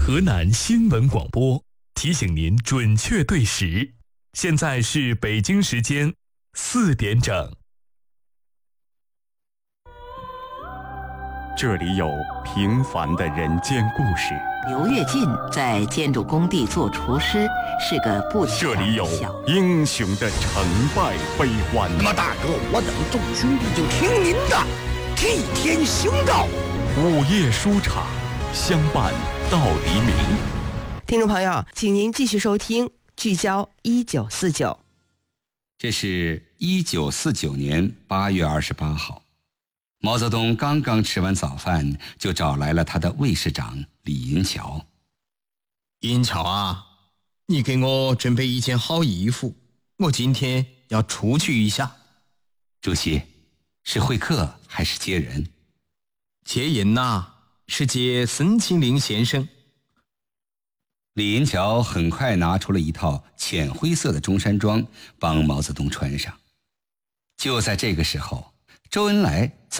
河南新闻广播提醒您准确对时，现在是北京时间4点整。这里有平凡的人间故事。 刘跃进在建筑工地做厨师，是个不小这里有英雄的成败悲欢。 马大哥，我等众兄弟就听您的，替天行道。 午夜书场，相伴到黎明。 听众朋友，请您继续收听聚焦1949。 这是1949年8月28号，毛泽东刚刚吃完早饭，就找来了他的卫士长李银桥。 银桥啊，你给我准备一件好衣服，我今天要出去一下。 主席，是会客还是接人？ 接人呐，是接孙庆龄先生。 李银桥很快拿出了一套浅灰色的中山装，帮毛泽东穿上。就在这个时候，周恩来